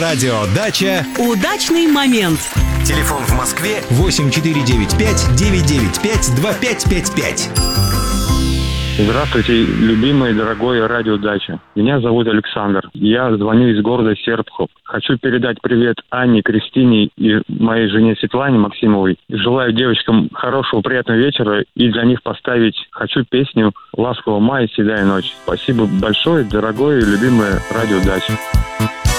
Радио Дача. Удачный момент. Телефон в Москве 8495-995-2555. Здравствуйте, любимый и дорогой радио Дача. Меня зовут Александр. Я звоню из города Серпухов. Хочу передать привет Анне, Кристине и моей жене Светлане Максимовой. Желаю девочкам хорошего, приятного вечера и для них поставить хочу песню «Ласкового мая, седая ночь». Спасибо большое, дорогое и любимое радио Дача.